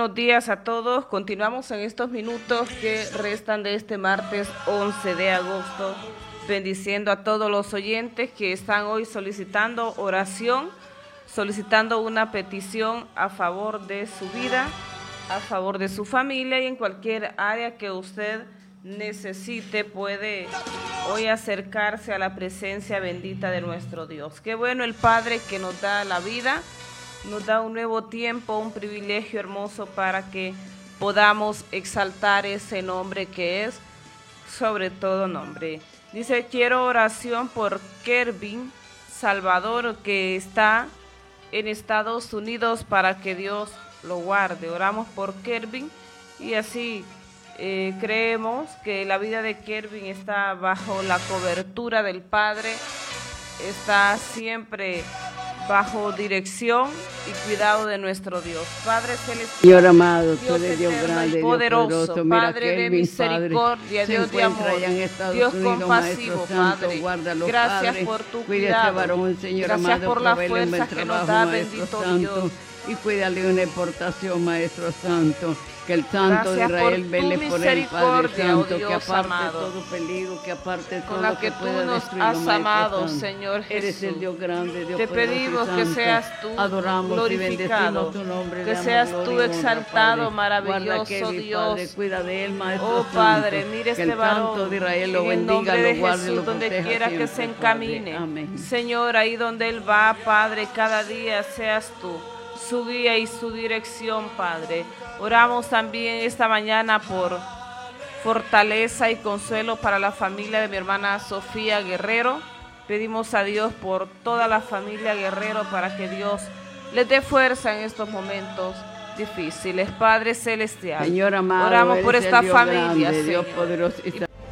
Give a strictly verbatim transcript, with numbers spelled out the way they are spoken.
buenos días a todos. Continuamos en estos minutos que restan de este martes once de agosto, bendiciendo a todos los oyentes que están hoy solicitando oración, solicitando una petición a favor de su vida, a favor de su familia y en cualquier área que usted necesite puede hoy acercarse a la presencia bendita de nuestro Dios. Qué bueno el Padre que nos da la vida, nos da un nuevo tiempo, un privilegio hermoso para que podamos exaltar ese nombre que es sobre todo nombre. Dice, quiero oración por Kervin Salvador, que está en Estados Unidos, para que Dios lo guarde. Oramos por Kervin y así eh, creemos que la vida de Kervin está bajo la cobertura del Padre, está siempre bajo dirección y cuidado de nuestro Dios. Padre celestial, Señor amado, tú Dios eres Dios eterno grande, y Dios poderoso, poderoso. Mira, Padre de Kelvin, misericordia, Padre, Dios se de encuentra amor, allá en Estados Dios Unidos, compasivo, Maestro Santo, Padre. guárdalo, Gracias Padre. por tu Cuide cuidado. ese varón, Señor Gracias amado, por la provéele un buen fuerza que nos trabajo, da, Maestro bendito Santo. Dios. Y cuídale una exportación, Maestro Santo. Que el Santo Gracias de Israel por vele tu por él, Padre misericordia, Santo, oh que Dios aparte amado, todo peligro, que aparte todo con la lo que que tú pueda nos destruirlo, has Maestro amado, Santo. Señor Eres Jesús. el Dios grande, Dios Te poderoso y pedimos que santo. seas tú Adoramos y glorificado, bendecimos tu nombre, que le damos seas gloria tú y honra, exaltado, Padre. maravilloso Guarda a Kevin, Dios. Padre, cuida de él, Maestro Oh Santo. Padre, mire Que este el Santo varón, de Israel lo en el bendiga, nombre de lo guarde, Jesús, lo donde proteja quiera que siempre, se Padre. encamine. Amén. Señor, ahí donde Él va, Padre, cada día seas tú su guía y su dirección, Padre. Oramos también esta mañana por fortaleza y consuelo para la familia de mi hermana Sofía Guerrero. Pedimos a Dios por toda la familia Guerrero para que Dios les dé fuerza en estos momentos difíciles. Padre celestial, Señor amado, oramos por eres esta el Dios familia, grande, Dios Señor. poderoso y Y